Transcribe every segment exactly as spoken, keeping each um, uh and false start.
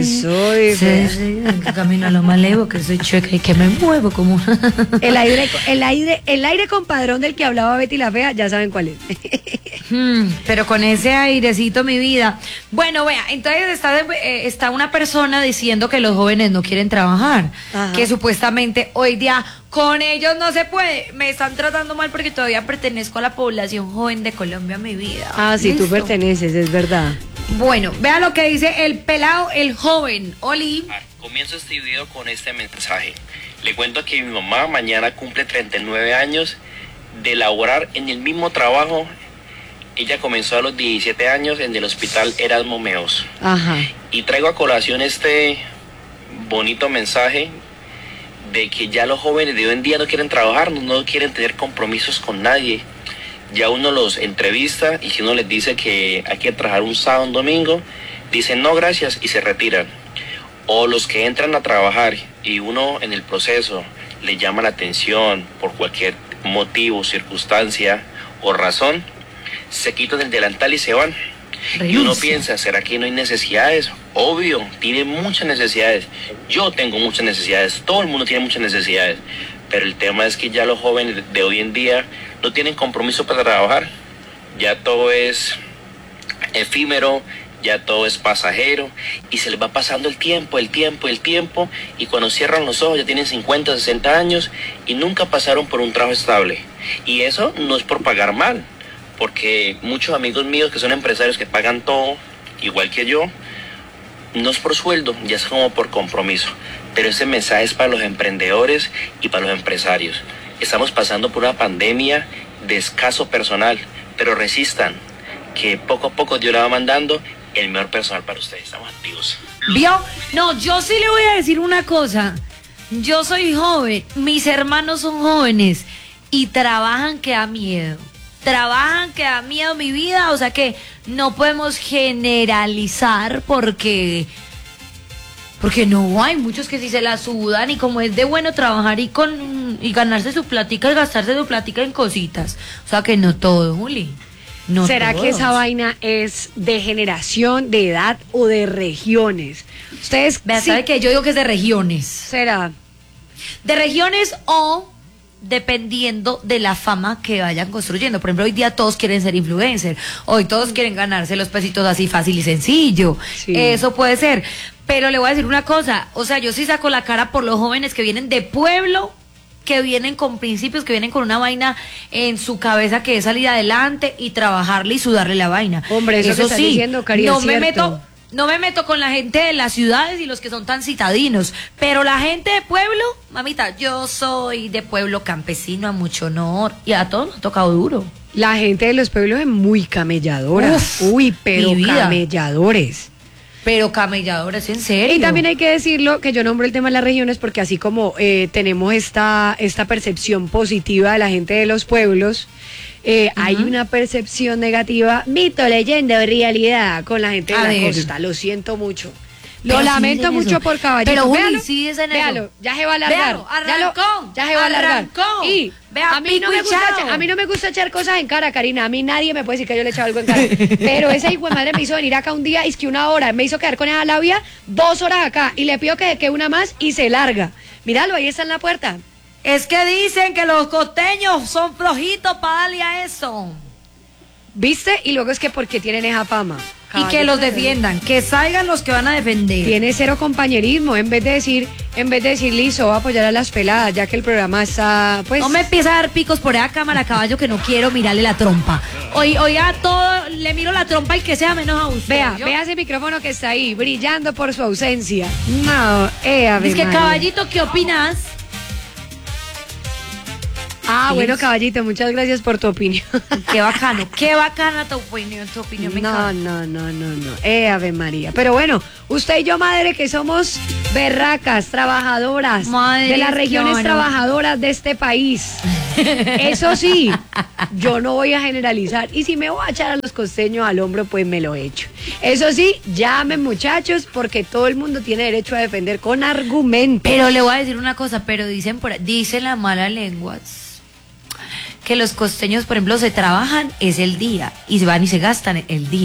Soy sí, sí, que camino a lo malevo, que soy chueca y que me muevo como el aire, el aire, el aire compadrón del que hablaba Betty la Fea, ya saben cuál es. hmm, pero con ese airecito, mi vida. Bueno, vea, entonces está, eh, está una persona diciendo que los jóvenes no quieren trabajar. Ajá. Que supuestamente hoy día con ellos no se puede. Me están tratando mal porque todavía pertenezco a la población joven de Colombia, mi vida. Ah, sí, ¿listo? Tú perteneces, es verdad. Bueno, vea lo que dice el pelado, el joven. Oli. Comienzo este video con este mensaje. Le cuento que mi mamá mañana cumple treinta y nueve años de laborar en el mismo trabajo. Ella comenzó a los diecisiete años en el hospital Erasmo Meos. Ajá. Y traigo a colación este bonito mensaje de que ya los jóvenes de hoy en día no quieren trabajar, no, no quieren tener compromisos con nadie. Ya uno los entrevista y si uno les dice que hay que trabajar un sábado, un domingo, dicen no gracias y se retiran. O los que entran a trabajar y uno en el proceso le llama la atención por cualquier motivo, circunstancia o razón, se quitan el delantal y se van. Renuncia. Y uno piensa, ¿será que no hay necesidades? Obvio, tiene muchas necesidades. Yo tengo muchas necesidades, todo el mundo tiene muchas necesidades. Pero el tema es que ya los jóvenes de hoy en día no tienen compromiso para trabajar. Ya todo es efímero, ya todo es pasajero y se les va pasando el tiempo, el tiempo, el tiempo y cuando cierran los ojos ya tienen cincuenta, sesenta años y nunca pasaron por un trabajo estable. Y eso no es por pagar mal, porque muchos amigos míos que son empresarios que pagan todo, igual que yo, no es por sueldo, ya es como por compromiso. Pero ese mensaje es para los emprendedores y para los empresarios. Estamos pasando por una pandemia de escaso personal, pero resistan, que poco a poco Dios le va mandando el mejor personal para ustedes. Estamos activos. ¿Vio? No, yo sí le voy a decir una cosa. Yo soy joven, mis hermanos son jóvenes y trabajan que da miedo. Trabajan que da miedo mi vida, o sea que no podemos generalizar porque... Porque no, hay muchos que sí se la sudan y como es de bueno trabajar y con y ganarse su platica y gastarse su platica en cositas. O sea que no todo, Juli. No ¿Será todos. que esa vaina es de generación, de edad o de regiones? Ustedes Vea, sí. ¿sabe qué? Yo digo que es de regiones. ¿Será? De regiones o dependiendo de la fama que vayan construyendo. Por ejemplo, hoy día todos quieren ser influencer. Hoy todos quieren ganarse los pesitos así fácil y sencillo. Sí. Eso puede ser. Pero le voy a decir una cosa, o sea, yo sí saco la cara por los jóvenes que vienen de pueblo, que vienen con principios, que vienen con una vaina en su cabeza que es salir adelante y trabajarle y sudarle la vaina. Hombre, eso, eso que sí, diciendo, Cari, no es me cierto. meto, no me meto con la gente de las ciudades y los que son tan citadinos, pero la gente de pueblo, mamita, yo soy de pueblo campesino a mucho honor y a todos nos ha tocado duro. La gente de los pueblos es muy camelladora. Uf, Uy, pero camelladores. Pero camelladores, en serio. Y también hay que decirlo, que yo nombro el tema de las regiones porque así como eh, tenemos esta, esta percepción positiva de la gente de los pueblos, eh, uh-huh. hay una percepción negativa, mito, leyenda o realidad con la gente de a la ver. costa. Lo siento mucho. Lo Pero lamento sí mucho eso. por Caballito. Pero véalo, sí es en véalo, eso. ya se va a alargar. Véalo, arrancón, ya, lo, ya se va a alargar. Arrancón. Y Vea, a mí no me gusta echar, a mí no me gusta echar cosas en cara, Karina. A mí nadie me puede decir que yo le he echado algo en cara. Pero esa hijo de madre me hizo venir acá un día, y es que una hora, me hizo quedar con esa labia dos horas acá. Y le pido que, que una más y se larga. Míralo, ahí está en la puerta. Es que dicen que los costeños son flojitos para darle a eso. ¿Viste? Y luego es que porque tienen esa fama. Y que los defiendan, que salgan los que van a defender. Tiene cero compañerismo, en vez de decir, en vez de decir, listo, voy a apoyar a las peladas, ya que el programa está, pues... No me empieza a dar picos por esa cámara, caballo, que no quiero mirarle la trompa. Hoy, hoy a todo le miro la trompa y que sea menos a usted. Vea, ¿yo? vea ese micrófono que está ahí, brillando por su ausencia. No, eh, a ver. Es que, caballito, ¿qué opinas? Ah, ¿Sí? bueno, caballito, muchas gracias por tu opinión. Qué bacano, qué bacana tu opinión, tu opinión me No, encanta. no, no, no, no. Eh, Ave María. Pero bueno, usted y yo, madre, que somos berracas, trabajadoras, madre, de las regiones claro. trabajadoras de este país. Eso sí, yo no voy a generalizar. Y si me voy a echar a los costeños al hombro, pues me lo echo. Eso sí, llamen, muchachos, porque todo el mundo tiene derecho a defender con argumentos. Pero le voy a decir una cosa, pero dicen por dicen las malas lenguas que los costeños, por ejemplo, se trabajan es el día y se van y se gastan el día.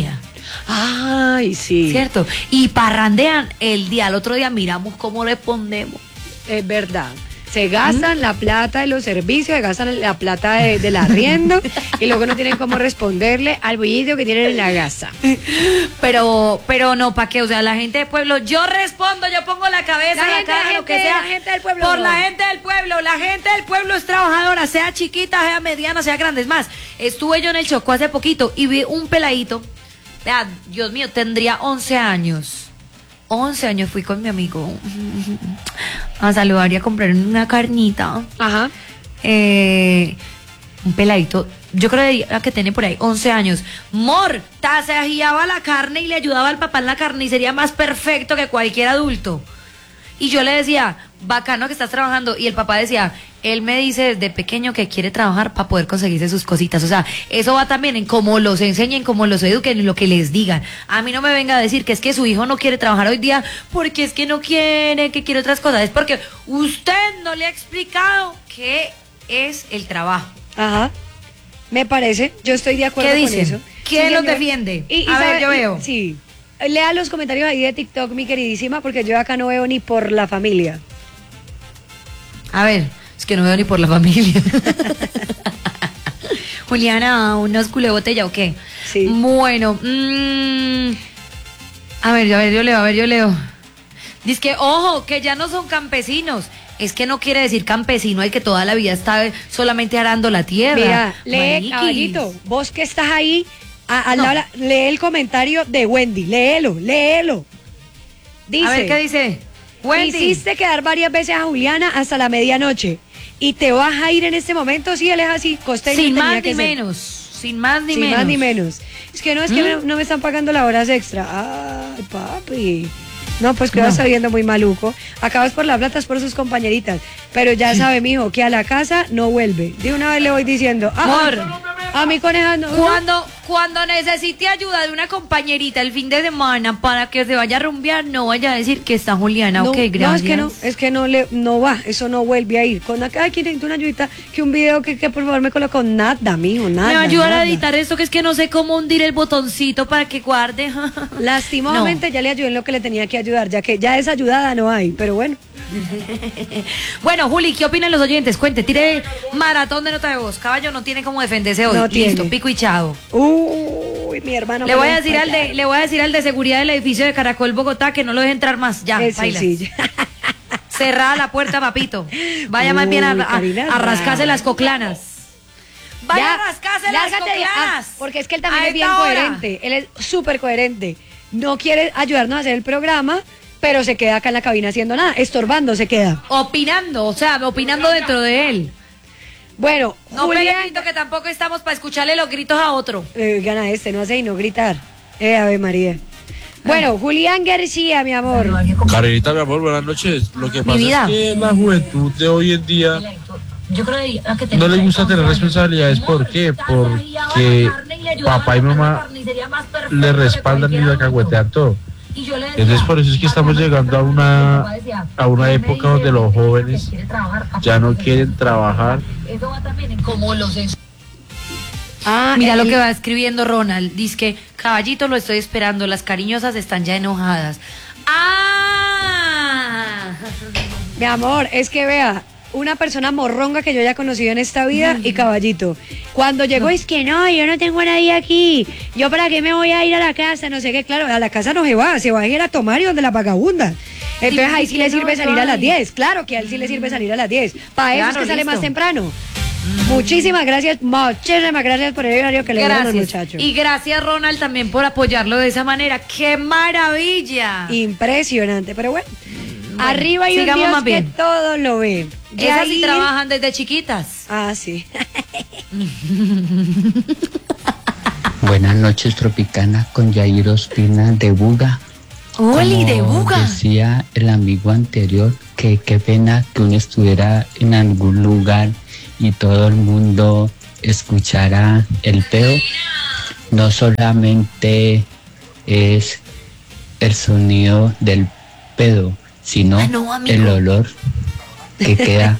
Ay, sí. ¿Cierto? Y parrandean el día, al otro día miramos cómo respondemos. Es verdad. Se gastan ¿Mm? la plata de los servicios, se gastan la plata de, del arriendo y luego no tienen cómo responderle al bullito que tienen en la casa. Pero, pero no, ¿para qué? O sea, la gente del pueblo, yo respondo, yo pongo la cabeza, la, la gente, cara, la lo que gente, sea. La gente del pueblo. Por la gente del pueblo, la gente del pueblo es trabajadora, sea chiquita, sea mediana, sea grande. Es más, estuve yo en el Chocó hace poquito y vi un peladito, vea, Dios mío, tendría once años. once años fui con mi amigo a saludar y a comprar una carnita. Ajá. Eh, un peladito, yo creo que tiene por ahí once años. Mor, tasajeaba la carne y le ayudaba al papá en la carnicería más perfecto que cualquier adulto. Y yo le decía, bacano que estás trabajando. Y el papá decía, él me dice desde pequeño que quiere trabajar para poder conseguirse sus cositas. O sea, eso va también en cómo los enseñen, cómo los eduquen, en lo que les digan. A mí no me venga a decir que es que su hijo no quiere trabajar hoy día porque es que no quiere, que quiere otras cosas. Es porque usted no le ha explicado qué es el trabajo. Ajá. Me parece, yo estoy de acuerdo ¿Qué con dicen? eso. ¿Quién sí, los señor. defiende? Y, y a sabe, ver, yo y, veo. Sí. Lea los comentarios ahí de TikTok, mi queridísima, porque yo acá no veo ni por la familia. A ver, es que no veo ni por la familia. Juliana, ¿unos culé botella o qué? Sí. Bueno, mmm, a ver, a ver, yo leo, a ver, yo leo. Dice que, ojo, que ya no son campesinos. Es que no quiere decir campesino el que toda la vida está solamente arando la tierra. Mira, lee, Mariquis. caballito, vos que estás ahí, a, al No. lado, lee el comentario de Wendy, léelo, léelo. Dice, A ver, ¿qué dice? Wendy. hiciste quedar varias veces a Juliana hasta la medianoche y te vas a ir en este momento, sí, él es así, costeño. Sin tenía más que ni ser. menos, sin más ni Sin menos. más ni menos. Es que no, es que ¿Mm? no, no me están pagando las horas extra. Ay, papi. No, pues que vas No. sabiendo muy maluco. Acabas por la plata, es por sus compañeritas. Pero ya sabe, mijo, que a la casa no vuelve. De una vez le voy diciendo. Ah, Amor. a mi coneja no. Cuando, cuando necesite ayuda de una compañerita el fin de semana para que se vaya a rumbear, no vaya a decir que está Juliana. No, ok, gracias. no, es que no, es que no le, no va, eso no vuelve a ir. Con acá aquí necesito una ayudita, que un video que, que por favor me colocó nada, mijo, nada. Me va a ayudar nada. a editar esto, que es que no sé cómo hundir el botoncito para que guarde. Lastimosamente ya le ayudé en lo que le tenía que ayudar, ya que ya esa ayudada no hay, pero bueno. Bueno, Juli, ¿qué opinan los oyentes? Cuente, tire maratón de nota de voz. Caballo no tiene cómo defenderse hoy. No Listo, tiene. pico y chao. Uy, mi hermano. Le me voy va a decir al de, fallar. le voy a decir al de seguridad del edificio de Caracol Bogotá que no lo deje entrar más. Ya, Eso bailas. sí. Cerrada la puerta, papito. Vaya más bien a, Uy, a- Karina, a rascarse brava. las coclanas. Vaya Ya, a rascarse las lárgate de- ah, coclanas. porque es que él también A es bien esta hora. coherente. Él es súper coherente. No quiere ayudarnos a hacer el programa, pero se queda acá en la cabina haciendo nada. Estorbando se queda. Opinando, o sea, opinando dentro de él. Bueno, No Julián. pegue grito, que tampoco estamos para escucharle los gritos a otro. Eh, gana este, no hace y no gritar. Eh, Ave María. Bueno, Julián García, mi amor. Karenita, mi amor, buenas noches. Lo que pasa vida. es que la juventud de hoy en día no le gusta tener responsabilidades. ¿Por qué? Porque papá y mamá le respaldan y le alcahuetean todo. Entonces por eso es que estamos llegando a una a una época donde los jóvenes ya no quieren trabajar. Ah, Mira el- lo que va escribiendo Ronald. Dice que, caballito, lo estoy esperando. Las cariñosas están ya enojadas. ¡Ah! Mi amor, es que vea, una persona morronga que yo haya conocido en esta vida y caballito. Cuando llegó es que no, yo no tengo a nadie aquí. Yo para qué me voy a ir a la casa, no sé qué, claro, a la casa no se va, se va a ir a tomar y donde la vagabunda. Entonces ahí sí le sirve salir a las diez, claro que a él sí le sirve salir a las diez. Para eso es Claro, que sale listo. más temprano. Muchísimas gracias, muchísimas gracias por el horario que le dieron a los Gracias. muchachos. Y gracias, Ronald, también por apoyarlo de esa manera. ¡Qué maravilla! Impresionante, pero bueno. Arriba hay un sigamos Dios más que bien. todo lo ve. Esas sí Yair- trabajan desde chiquitas. Ah, sí. Buenas noches, Tropicana, con Yair Ospina de Buga. ¡Oli, de Como Buga! decía el amigo anterior, que qué pena que uno estuviera en algún lugar y todo el mundo escuchara el peo. No solamente es el sonido del pedo, sino Ah, no, amigo. el olor que queda.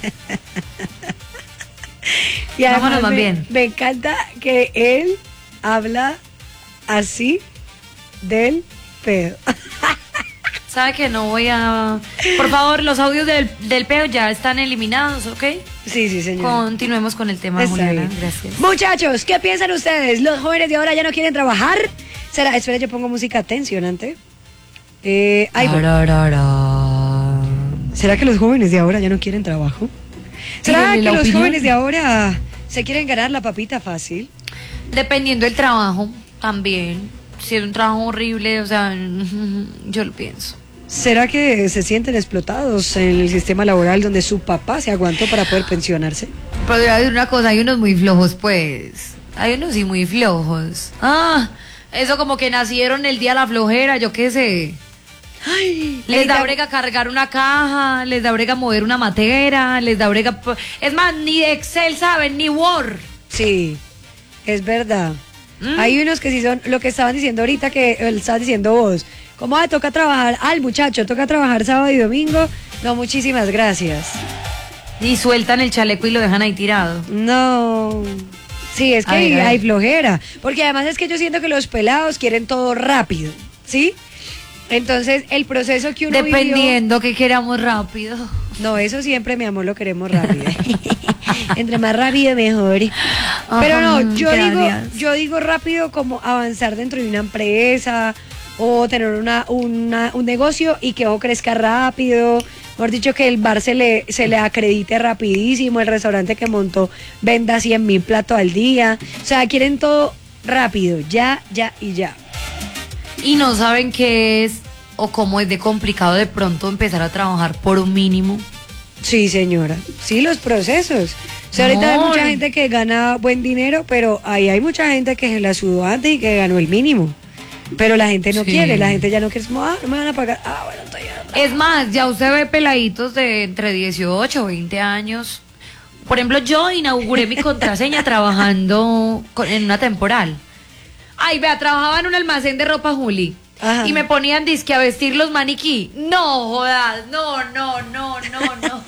Y además Vámonos más me, bien. me encanta que él habla así del pedo. ¿Sabe que no voy a...? Por favor, los audios del, del pedo ya están eliminados, ¿ok? Sí, sí, señor. Continuemos con el tema, Está Juliana. bien. Gracias. Muchachos, ¿qué piensan ustedes? ¿Los jóvenes de ahora ya no quieren trabajar? ¿Será? Espera, yo pongo música tensionante. Eh, ahí voy. ¿Será que los jóvenes de ahora ya no quieren trabajo? ¿Será Dígale que la los opinión. jóvenes de ahora se quieren ganar la papita fácil? Dependiendo del trabajo, también. Si es un trabajo horrible, o sea, yo lo pienso. ¿Será que se sienten explotados en el sistema laboral donde su papá se aguantó para poder pensionarse? Pero voy a decir una cosa, hay unos muy flojos, pues. Hay unos sí muy flojos. Ah, eso como que nacieron el día de la flojera, yo qué sé. Ay, Les da Erika, brega cargar una caja, les da brega mover una matera, les da brega... Es más, ni de Excel saben, ni Word. Sí, es verdad. ¿Mm? Hay unos que sí son lo que estaban diciendo ahorita, que eh, estabas diciendo vos. ¿Cómo ah, toca trabajar? Al muchacho, toca trabajar sábado y domingo. No, muchísimas gracias. Y sueltan el chaleco y lo dejan ahí tirado. No. Sí, es que A ver, hay, a ver. hay flojera. Porque además es que yo siento que los pelados quieren todo rápido, ¿sí? Entonces, el proceso que uno vivió- Dependiendo que queramos rápido. No, eso siempre, mi amor, lo queremos rápido. Entre más rápido, mejor. Ajá, Pero no, yo digo, gracias. yo digo rápido como avanzar dentro de una empresa o tener una, una, un negocio y que eso crezca rápido. Mejor dicho, que el bar se le, se le acredite rapidísimo, el restaurante que montó venda cien mil platos al día. O sea, quieren todo rápido, ya, ya y ya. Y no saben qué es o cómo es de complicado de pronto empezar a trabajar por un mínimo. Sí, señora. Sí, los procesos. O sea, ahorita hay No, mucha no. gente que gana buen dinero, pero ahí hay mucha gente que se la sudó antes y que ganó el mínimo. Pero la gente no Sí. quiere, la gente ya no quiere, es como, ah, no me van a pagar. Ah, bueno, entonces ya. Es más, ya usted ve peladitos de entre dieciocho o veinte años. Por ejemplo, yo inauguré mi contraseña trabajando con- en una temporal. Ay, vea, trabajaba en un almacén de ropa Juli. Ajá. Y me ponían disque a vestir los maniquí. No, jodas, no, no, no, no, no.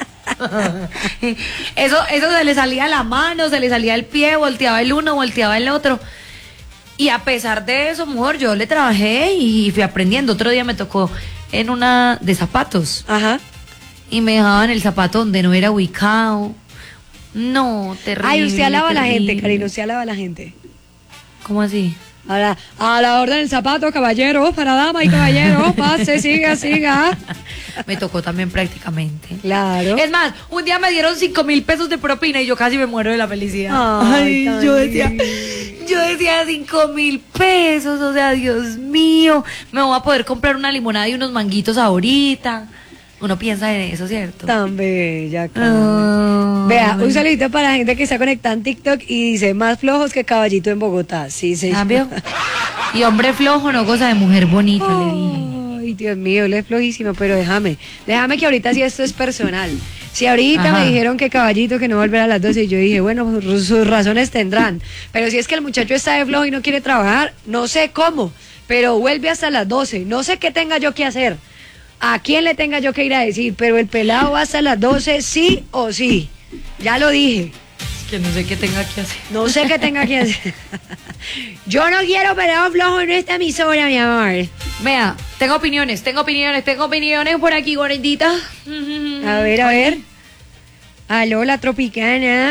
Eso, eso se le salía la mano, se le salía el pie, volteaba el uno, volteaba el otro. Y a pesar de eso, mujer, yo le trabajé y fui aprendiendo. Otro día me tocó en una de zapatos. Ajá. Y me dejaban el zapato donde no era ubicado. No, terrible. Ay, usted alaba a la gente, terrible. cariño, usted alaba a la gente. ¿Cómo así? A la, a la orden del zapato, caballero, para dama y caballero, pase, siga, siga. Me tocó también prácticamente. Claro. Es más, un día me dieron cinco mil pesos de propina y yo casi me muero de la felicidad. Ay, tan yo decía, lindo. yo decía cinco mil pesos, o sea, Dios mío, me voy a poder comprar una limonada y unos manguitos ahorita. Uno piensa en eso, ¿cierto? Tan bella, Karen. Ah. Vea, un saludito para la gente que está conectada en TikTok y dice, más flojos que caballito en Bogotá. Sí, sí. ¿Cambio? Y hombre flojo no goza de mujer bonita, le dije. Ay, Dios mío, él es flojísimo, pero déjame, déjame que ahorita sí esto es personal. Si ahorita Ajá. me dijeron que caballito que no volverá a las doce, y yo dije, bueno, sus sus razones tendrán. Pero si es que el muchacho está de flojo y no quiere trabajar, no sé cómo, pero vuelve hasta las doce. No sé qué tenga yo que hacer, a quién le tenga yo que ir a decir, pero el pelado va hasta las doce, sí o sí. Ya lo dije. Que no sé qué tenga que hacer. No sé qué tenga que hacer. Yo no quiero pelado flojo en esta emisora, mi amor. Vea, tengo opiniones, tengo opiniones, tengo opiniones por aquí, gordita. A ver, a ver. Aló, la tropicana.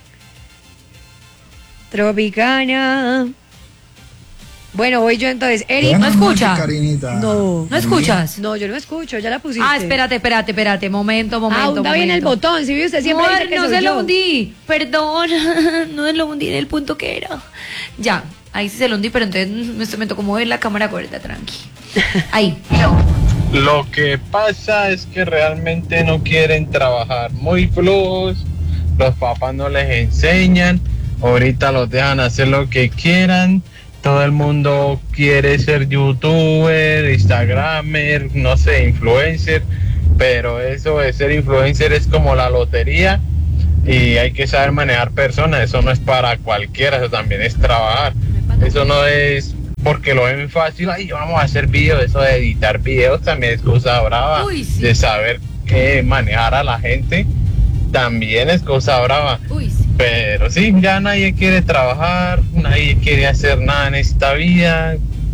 Tropicana. Bueno, voy yo entonces. Eric, ¿No Buenas escucha? noches, Karinita. no. ¿No escuchas? No, yo no escucho, ya la pusiste. Ah, espérate, espérate, espérate, momento, momento. Ah, hunda bien el momento. botón, si ¿sí? Usted siempre Amor, dice que no soy se yo. lo hundí, perdón, no se lo hundí en el punto que era. Ya, ahí sí se lo hundí, pero entonces me, me tocó mover la cámara corta, tranqui. Ahí. Lo que pasa es que realmente no quieren trabajar, muy flojos, los papás no les enseñan, ahorita los dejan hacer lo que quieran, todo el mundo quiere ser youtuber, instagramer, no sé, influencer, pero eso de ser influencer es como la lotería y hay que saber manejar personas, eso no es para cualquiera, eso también es trabajar, eso no es porque lo ven fácil, ay, vamos a hacer videos, eso de editar videos también es cosa brava, Uy, sí. de saber qué manejar a la gente, también es cosa brava. Uy, sí. Pero sí, ya nadie quiere trabajar, nadie quiere hacer nada en esta vida,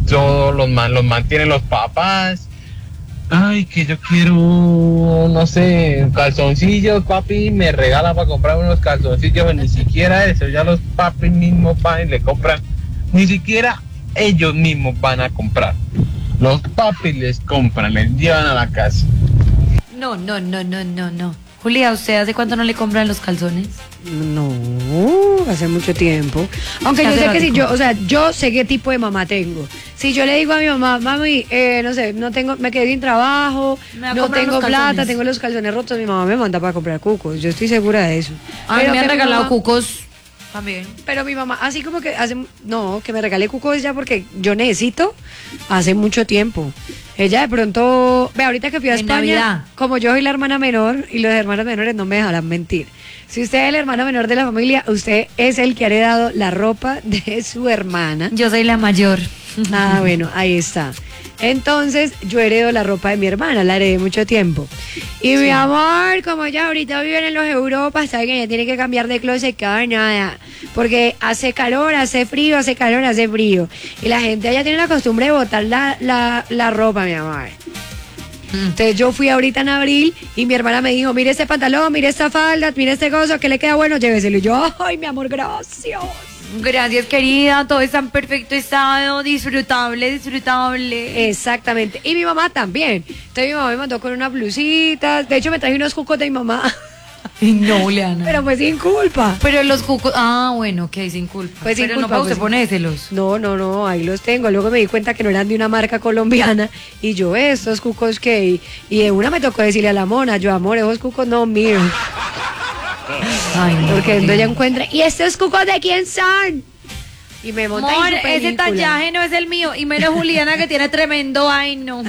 todo los, man, los mantienen los papás. Ay, que yo quiero, no sé, calzoncillos, papi, me regala para comprar unos calzoncillos, ni siquiera eso, ya los papis mismos van y le compran, ni siquiera ellos mismos van a comprar. Los papis les compran, les llevan a la casa. No, no, no, no, no, no. Julia, ¿usted hace cuánto no le compran los calzones? No, hace mucho tiempo. Aunque yo sé que si yo, o sea, yo sé qué tipo de mamá tengo. Si yo le digo a mi mamá, mami, eh, no sé, no tengo, me quedé sin trabajo, no tengo plata, tengo los calzones rotos, mi mamá me manda para comprar cucos. Yo estoy segura de eso. A mí me han regalado cucos también. Pero mi mamá, así como que hace, no, que me regale cucos ya porque yo necesito hace mucho tiempo. Ella de pronto, ve, ahorita que fui a España, Navidad, como yo soy la hermana menor y los hermanos menores no me dejarán mentir. Si usted es el hermano menor de la familia, usted es el que ha heredado la ropa de su hermana. Yo soy la mayor. Ah, bueno, ahí está. Entonces, yo heredo la ropa de mi hermana, la heredé mucho tiempo. Y sí, mi amor, como ella ahorita viven en los Europas, sabe que ella tiene que cambiar de closet cada nada. Porque hace calor, hace frío, hace calor, hace frío. Y la gente allá tiene la costumbre de botar la, la, la ropa, mi amor. Entonces yo fui ahorita en abril y mi hermana me dijo, mire este pantalón, mire esta falda, mire este gozo, que le queda bueno, lléveselo. Y yo, ay, mi amor, gracias. Gracias, querida, todo está en perfecto estado, disfrutable, disfrutable. Exactamente, y mi mamá también. Entonces mi mamá me mandó con unas blusitas, de hecho me traje unos cucos de mi mamá. No, Leana. Pero pues sin culpa. Pero los cucos, ah, bueno, ok, sin culpa. Pues sin Pero culpa, no para pues, usted ponérselos. No, no, no, ahí los tengo. Luego me di cuenta que no eran de una marca colombiana. Y yo, estos cucos que... Y, y de una me tocó decirle a la mona, yo, amor, esos cucos no míos. Ay, no, porque cuando ella encuentre, ¿y estos cucos de quién son? Y me monta Amor, en su película. ese tallaje no es el mío. Y menos Juliana que tiene tremendo, ay no.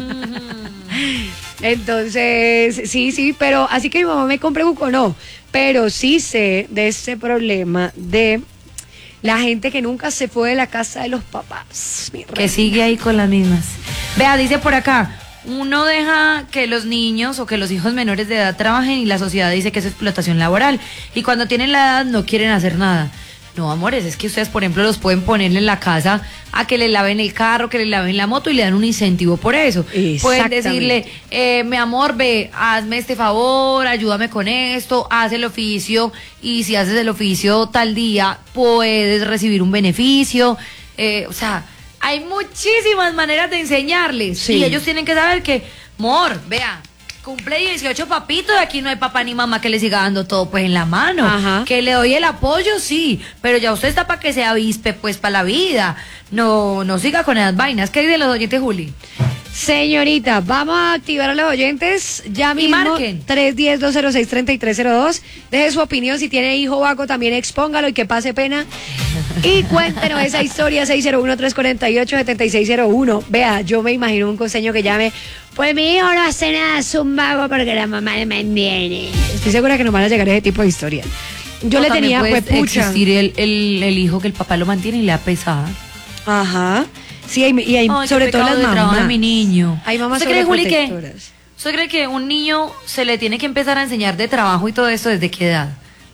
Entonces, sí, sí, pero así que mi mamá me compre cuco, no. Pero sí sé de ese problema de la gente que nunca se fue de la casa de los papás. Que sigue ahí con las mismas. Vea, dice por acá, uno deja que los niños o que los hijos menores de edad trabajen y la sociedad dice que es explotación laboral. Y cuando tienen la edad no quieren hacer nada. No, amores, es que ustedes, por ejemplo, los pueden ponerle en la casa a que le laven el carro, que le laven la moto y le dan un incentivo por eso. Pueden decirle, eh, mi amor, ve, hazme este favor, ayúdame con esto, haz el oficio y si haces el oficio tal día puedes recibir un beneficio. Eh, o sea, hay muchísimas maneras de enseñarles. Sí. Y ellos tienen que saber que, amor, vea, cumple dieciocho papito y aquí no hay papá ni mamá que le siga dando todo pues en la mano. Ajá. Que le doy el apoyo, sí, pero ya usted está para que se avispe pues para la vida. No, no siga con esas vainas. ¿Qué dicen los oyentes, Juli? Señorita, vamos a activar a los oyentes ya mismo. Y marquen tres uno cero, dos cero seis, tres tres cero dos. Deje su opinión, si tiene hijo vago también expóngalo y que pase pena. Y cuéntenos esa historia. Seis cero uno, tres cuatro ocho, siete seis cero uno. Vea, yo me imagino un costeño que llame, pues mi hijo no hace nada, es un vago porque la mamá le mantiene. Estoy segura que nos van a llegar ese tipo de historias. Yo no, le tenía, pues, pucha. existir el, el, el hijo que el papá lo mantiene y le da pesar. Ajá. Sí, hay, y hay, ay, sobre todo las mamás. De mi niño. Hay mamás ¿Usted cree, Juli, que, ¿Usted cree que un niño se le tiene que empezar a enseñar de trabajo y todo esto desde qué edad?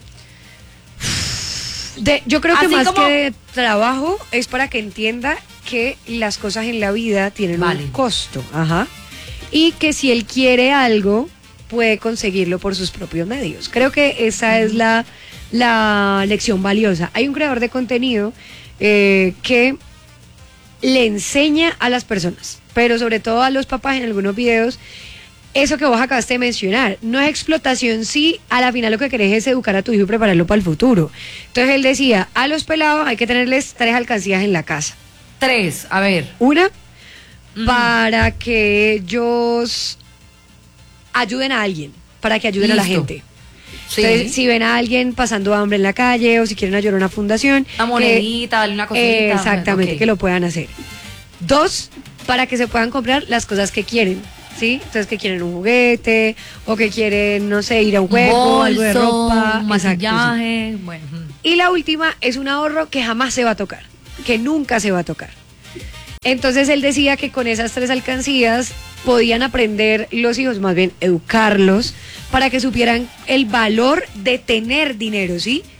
De, yo creo que Así más como... que de trabajo es para que entienda que las cosas en la vida tienen vale. un costo. Ajá. Y que si él quiere algo, puede conseguirlo por sus propios medios. Creo que esa mm. es la, la lección valiosa. Hay un creador de contenido eh, que le enseña a las personas, pero sobre todo a los papás en algunos videos, eso que vos acabaste de mencionar. No es explotación, sí, a la final lo que querés es educar a tu hijo y prepararlo para el futuro. Entonces él decía, a los pelados hay que tenerles tres alcancías en la casa. Tres, a ver. Una, mm. para que ellos ayuden a alguien, para que ayuden Listo. a la gente. Sí. Entonces, si ven a alguien pasando hambre en la calle o si quieren ayudar a una fundación, una monedita, que, una cosita. Eh, exactamente, okay. que lo puedan hacer. Dos, para que se puedan comprar las cosas que quieren, ¿sí? Entonces, que quieren un juguete o que quieren, no sé, ir a un juego, algo de ropa, un maquillaje, sí. bueno. Y la última es un ahorro que jamás se va a tocar, que nunca se va a tocar. Entonces, él decía que con esas tres alcancías podían aprender los hijos, más bien educarlos, para que supieran el valor de tener dinero, ¿sí?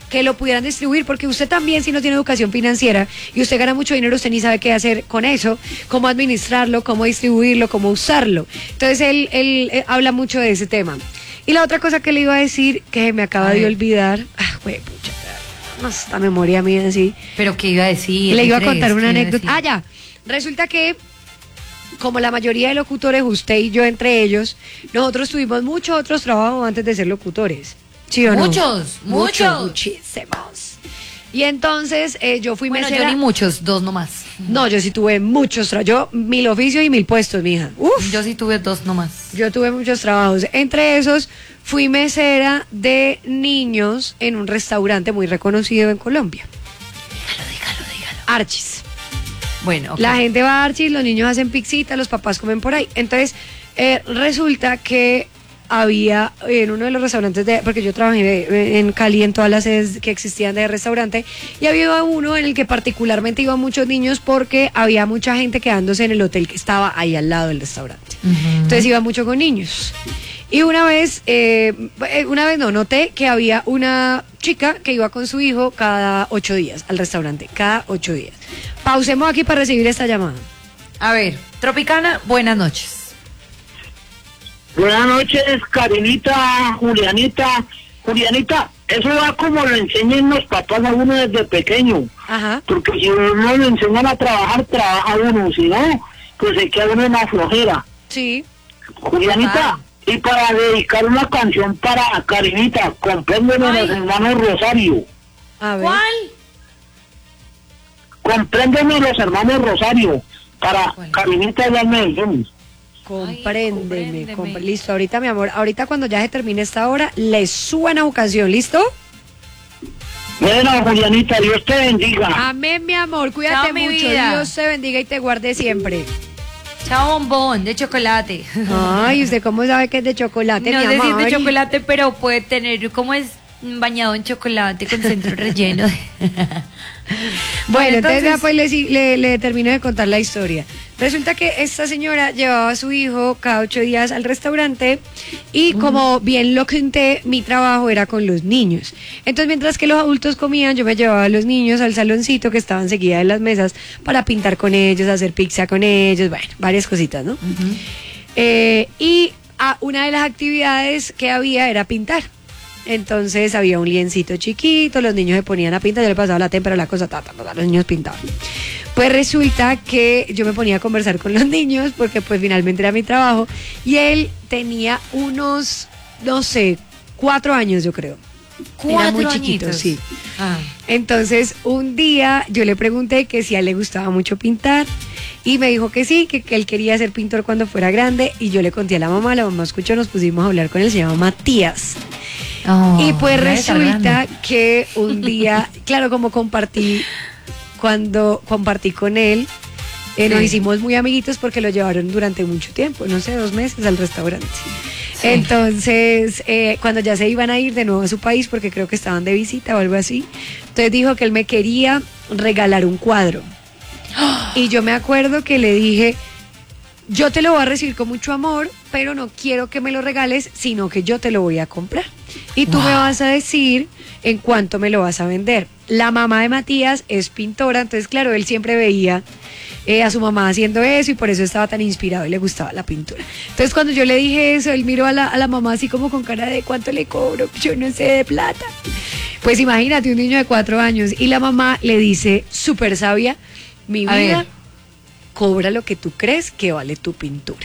que lo pudieran distribuir, porque usted también, si no tiene educación financiera y usted gana mucho dinero, usted ni sabe qué hacer con eso, cómo administrarlo, cómo distribuirlo, cómo usarlo. Entonces él, él, él habla mucho de ese tema. Y la otra cosa que le iba a decir, que me acaba de olvidar, ah, güey, pucha, no, esta memoria mía así. ¿Pero qué iba a decir? Le iba a contar una anécdota. Ah, ya, resulta que como la mayoría de locutores, usted y yo entre ellos, nosotros tuvimos muchos otros trabajos antes de ser locutores. ¿Sí o no? Muchos, muchos. Muchos, muchísimos. Y entonces eh, yo fui bueno, mesera. Yo ni muchos, dos nomás. No, yo sí tuve muchos trabajos. Yo, mil oficios y mil puestos, mija. Uf. Yo sí tuve dos nomás. Yo tuve muchos trabajos. Entre esos, fui mesera de niños en un restaurante muy reconocido en Colombia. Dígalo, dígalo, dígalo. Archis. Bueno, okay. La gente va a Archis, los niños hacen pixita, los papás comen por ahí. Entonces, eh, resulta que había en uno de los restaurantes, de, porque yo trabajé en Cali en todas las sedes que existían de restaurante, y había uno en el que particularmente iban muchos niños porque había mucha gente quedándose en el hotel que estaba ahí al lado del restaurante. Uh-huh. Entonces iba mucho con niños. Y una vez, eh, una vez no, noté que había una chica que iba con su hijo cada ocho días al restaurante, cada ocho días. Pausemos aquí para recibir esta llamada. A ver, Tropicana, buenas noches. Buenas noches, Karinita, Julianita. Julianita, eso va como lo enseñan los papás a uno desde pequeño. Ajá. Porque si uno le enseñan a trabajar, trabaja uno. Si no, pues se queda uno en la flojera. Sí. Julianita, ah. y para dedicar una canción para Karinita, compréndeme los hermanos Rosario. A ver. ¿Cuál? Compréndeme los hermanos Rosario, para Karinita de las Medellín. Compréndeme, Ay, compr listo, ahorita mi amor, ahorita cuando ya se termine esta hora, le suban a ocasión, ¿listo? Bueno, Julianita, Dios te bendiga. Amén, mi amor, cuídate Chao, mi mucho, vida. Dios te bendiga y te guarde siempre. Chao, bombón, de chocolate. Ay, ¿usted cómo sabe que es de chocolate, no mi sé amor? si es de chocolate, pero puede tener, ¿cómo es? Bañado en chocolate con centro relleno. Bueno, bueno, entonces, entonces pues le, le, le termino de contar la historia. Resulta que esta señora llevaba a su hijo cada ocho días al restaurante y uh-huh. como bien lo conté, mi trabajo era con los niños. Entonces mientras que los adultos comían, yo me llevaba a los niños al saloncito que estaban seguida de las mesas para pintar con ellos, hacer pizza con ellos, bueno, varias cositas, ¿no? Uh-huh. eh, y a una de las actividades que había era pintar. Entonces había un liencito chiquito, los niños se ponían a pintar, yo le pasaba la témpera, la cosa, ta, ta, ta, los niños pintaban. Pues resulta que yo me ponía a conversar con los niños, porque pues finalmente era mi trabajo, y él tenía unos, no sé, cuatro años yo creo. Cuatro Era muy añitos. chiquito, sí. Ah. Entonces un día yo le pregunté que si a él le gustaba mucho pintar, y me dijo que sí, que, que él quería ser pintor cuando fuera grande, y yo le conté a la mamá, la mamá escuchó, nos pusimos a hablar con él, se llama Matías. Oh, y pues resulta que un día, claro, como compartí, cuando compartí con él, eh, sí. nos hicimos muy amiguitos porque lo llevaron durante mucho tiempo, no sé, dos meses al restaurante. Sí. Entonces, eh, cuando ya se iban a ir de nuevo a su país, porque creo que estaban de visita o algo así, entonces dijo que él me quería regalar un cuadro. Y yo me acuerdo que le dije, yo te lo voy a recibir con mucho amor, pero no quiero que me lo regales, sino que yo te lo voy a comprar. Y tú wow. me vas a decir en cuánto me lo vas a vender. La mamá de Matías es pintora, entonces claro, él siempre veía eh, a su mamá haciendo eso y por eso estaba tan inspirado y le gustaba la pintura. Entonces cuando yo le dije eso, él miró a la, a la mamá así como con cara de ¿cuánto le cobro? Yo no sé de plata. Pues imagínate, un niño de cuatro años y la mamá le dice, súper sabia, mi a vida, ver. cobra lo que tú crees que vale tu pintura.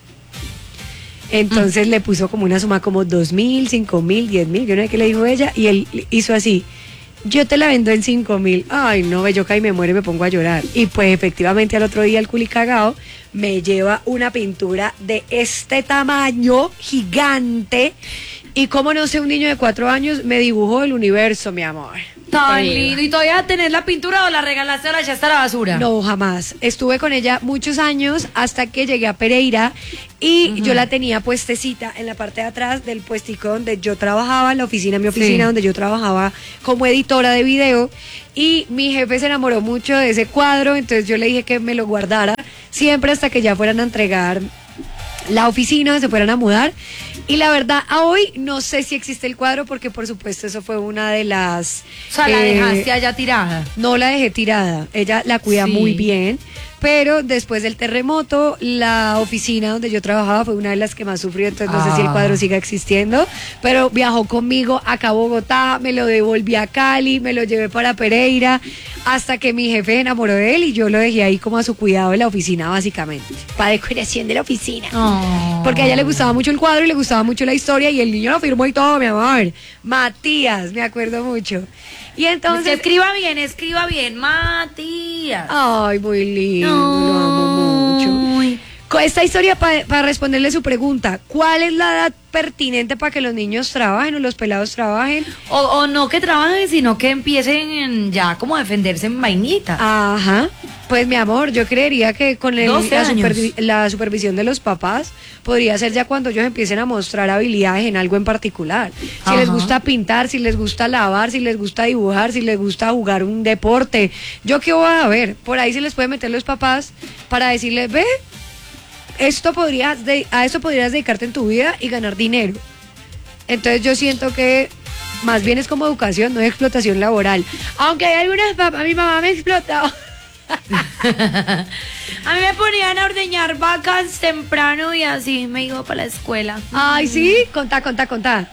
Entonces mm. le puso como una suma como dos mil, cinco mil, diez mil, yo no sé qué le dijo ella, y él hizo así, yo te la vendo en cinco mil, ay no, yo caí, me muero y me pongo a llorar. Y pues efectivamente al otro día el culicagao me lleva una pintura de este tamaño gigante, y como no sé, un niño de cuatro años me dibujó el universo, mi amor. Tan lindo. ¿Y todavía tenés la pintura o la regalaste ahora ya está la basura? No, jamás. Estuve con ella muchos años hasta que llegué a Pereira y uh-huh. yo la tenía puestecita en la parte de atrás del puestico donde yo trabajaba, en la oficina, mi oficina, sí. donde yo trabajaba como editora de video, y mi jefe se enamoró mucho de ese cuadro, entonces yo le dije que me lo guardara siempre hasta que ya fueran a entregar la oficina, se fueran a mudar. Y la verdad, a hoy no sé si existe el cuadro porque por supuesto eso fue una de las... O sea, la eh, dejaste allá tirada. No la dejé tirada, ella la cuida sí. muy bien. Pero después del terremoto, la oficina donde yo trabajaba fue una de las que más sufrió, entonces no ah. sé si el cuadro siga existiendo, pero viajó conmigo acá a Bogotá, me lo devolví a Cali, me lo llevé para Pereira, hasta que mi jefe se enamoró de él y yo lo dejé ahí como a su cuidado de la oficina básicamente, para decoración de la oficina. Oh. Porque a ella le gustaba mucho el cuadro y le gustaba mucho la historia y el niño lo firmó y todo, mi amor. Matías, me acuerdo mucho. Y entonces... Escriba bien, escriba bien, Matías. Ay, muy lindo, no. Lo amo mucho. Con esta historia, para pa responderle su pregunta, ¿cuál es la edad pertinente para que los niños trabajen o los pelados trabajen? O, o no que trabajen, sino que empiecen ya como a defenderse en vainitas. Ajá. Pues mi amor, yo creería que con el, la, supervi la supervisión de los papás podría ser ya cuando ellos empiecen a mostrar habilidades en algo en particular. Si Ajá. les gusta pintar, si les gusta lavar, si les gusta dibujar, si les gusta jugar un deporte. Yo qué voy a ver, por ahí se les puede meter los papás para decirles, ve, esto podrías de, a esto podrías dedicarte en tu vida y ganar dinero. Entonces yo siento que más bien es como educación, no es explotación laboral. Aunque hay algunas papás, mi mamá me explotó. A mí me ponían a ordeñar vacas temprano y así me iba para la escuela. Ay, sí, contá, contá, contá.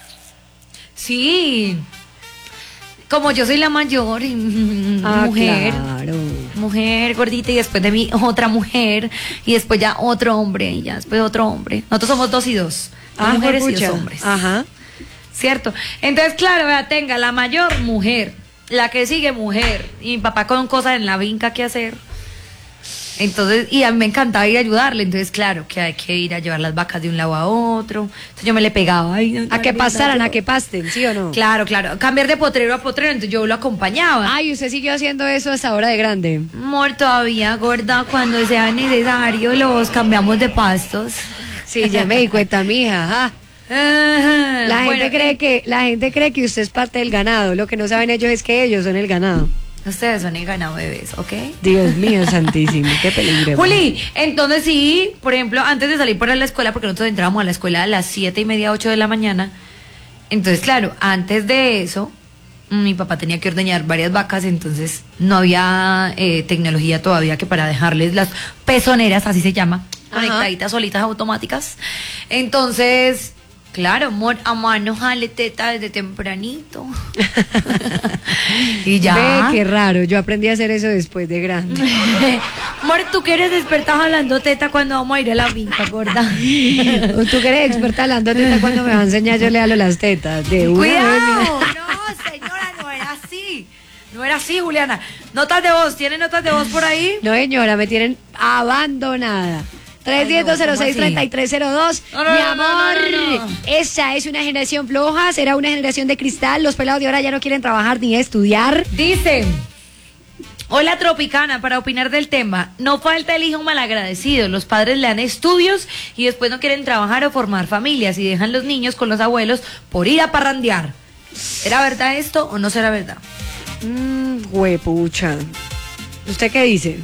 Sí, como yo soy la mayor y ah, mujer, claro. mujer gordita y después de mí otra mujer y después ya otro hombre y ya después otro hombre. Nosotros somos dos y dos, dos ah, mujeres y dos hombres. Ajá. Cierto. Entonces, claro, vea, tenga la mayor mujer. La que sigue mujer y mi papá con cosas en la vinca que hacer. Entonces, y a mí me encantaba ir a ayudarle. Entonces, claro, que hay que ir a llevar las vacas de un lado a otro. Entonces yo me le pegaba. Ay, a que pasaran, a que pasten, ¿sí o no? Claro, claro. Cambiar de potrero a potrero, entonces yo lo acompañaba. Ay, ¿usted siguió haciendo eso hasta ahora de grande? Amor, todavía, gorda, cuando sea necesario los cambiamos de pastos. Sí, ya me di cuenta, mija, ajá. Uh-huh. La gente bueno, cree que la gente cree que usted es parte del ganado. Lo que no saben ellos es que ellos son el ganado. Ustedes son el ganado, bebés, ¿ok? Dios mío santísimo, qué peligro. Juli, entonces sí, por ejemplo, antes de salir para la escuela, porque nosotros entrábamos a la escuela a las siete y media, ocho de la mañana. Entonces, claro, antes de eso, mi papá tenía que ordeñar varias vacas, entonces no había eh, tecnología todavía que para dejarles las pezoneras, así se llama, conectaditas solitas automáticas. Entonces... Claro, amor, a mano jale teta desde tempranito. Y ya. Ve, qué raro, yo aprendí a hacer eso después de grande. Amor, tú que eres experta jalando teta cuando vamos a ir a la finca, gorda. Tú que eres experta jalando teta cuando me va a enseñar yo le halo las tetas. De una Cuidado, vez. No, señora, no era así. No era así, Juliana. Notas de voz, ¿tienen notas de voz por ahí? No, señora, me tienen abandonada. tres diez, dos cero seis, treinta y tres cero dos. No, no, mi amor, no, no, no, no. Esa es una generación floja, será una generación de cristal. Los pelados de ahora ya no quieren trabajar ni estudiar. Dicen, hola Tropicana, para opinar del tema, no falta el hijo malagradecido. Los padres le dan estudios y después no quieren trabajar o formar familias y dejan los niños con los abuelos por ir a parrandear. ¿Era verdad esto o no será verdad? Mmm, huepucha. ¿Usted qué dice?